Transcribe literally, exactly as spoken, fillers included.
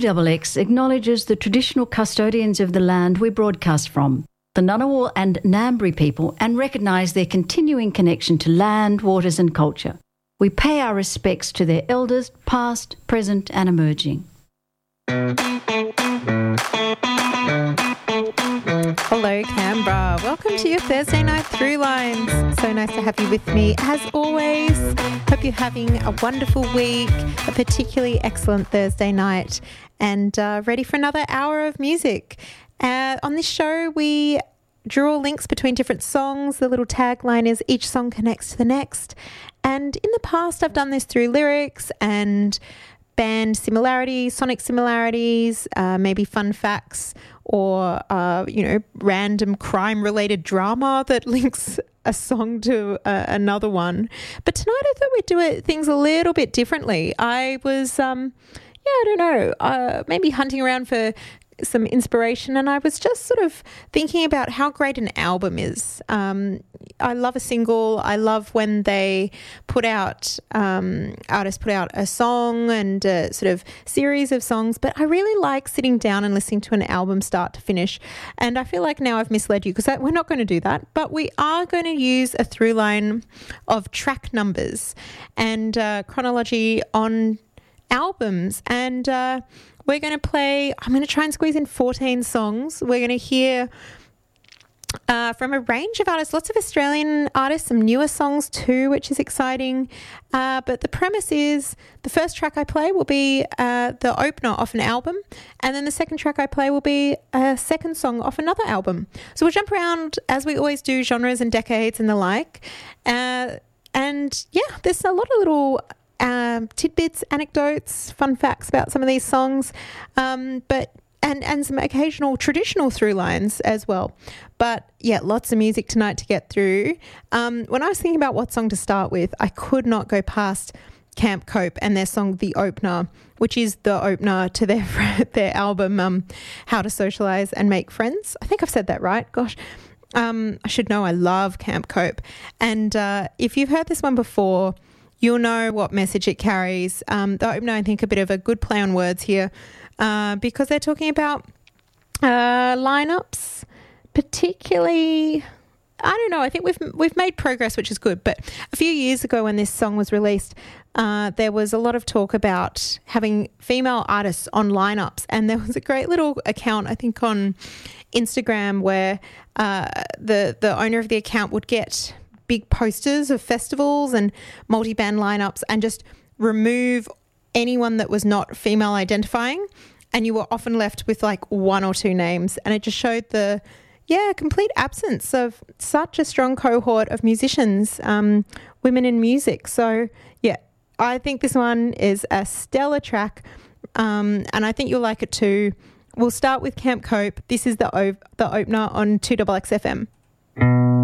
two X X acknowledges the traditional custodians of the land we broadcast from, the Ngunnawal and Ngambri people, and recognise their continuing connection to land, waters and culture. We pay our respects to their elders, past, present and emerging. Hello, Canberra. Welcome to your Thursday night Through Lines. So nice to have you with me as always. Hope you're having a wonderful week, a particularly excellent Thursday night, and uh, ready for another hour of music. Uh, on this show, we draw links between different songs. The little tagline is each song connects to the next. And in the past, I've done this through lyrics and band similarities, sonic similarities, uh, maybe fun facts, or, uh, you know, random crime-related drama that links a song to uh, another one. But tonight I thought we'd do it, things a little bit differently. I was, um, yeah, I don't know, uh, maybe hunting around for some inspiration, and I was just sort of thinking about how great an album is. Um, I love a single. I love when they put out, um, artists put out a song and a sort of series of songs, but I really like sitting down and listening to an album start to finish. And I feel like now I've misled you because we're not going to do that, but we are going to use a through line of track numbers and uh, chronology on albums. And uh, we're going to play, I'm going to try and squeeze in fourteen songs. We're going to hear uh, from a range of artists, lots of Australian artists, some newer songs too, which is exciting. Uh, but the premise is the first track I play will be uh, the opener off an album, and then the second track I play will be a second song off another album. So we'll jump around, as we always do, genres and decades and the like. Uh, and yeah, there's a lot of little Um, tidbits, anecdotes, fun facts about some of these songs, um, but and and some occasional traditional through lines as well. But yeah, lots of music tonight to get through. Um, when I was thinking about what song to start with, I could not go past Camp Cope and their song The Opener, which is the opener to their their album um, How to Socialise and Make Friends. I think I've said that right. Gosh. Um, I should know I love Camp Cope. And uh, if you've heard this one before, you'll know what message it carries. Um, the opener, I think, a bit of a good play on words here uh, because they're talking about uh, lineups, particularly. I don't know. I think we've we've made progress, which is good. But a few years ago, when this song was released, uh, there was a lot of talk about having female artists on lineups, and there was a great little account, I think, on Instagram where uh, the the owner of the account would get big posters of festivals and multi-band lineups and just remove anyone that was not female identifying, and you were often left with like one or two names, and it just showed the yeah complete absence of such a strong cohort of musicians, um, women in music. So yeah, I think this one is a stellar track, um, and I think you'll like it too. We'll start with Camp Cope. This is the o- the opener on two X X F M.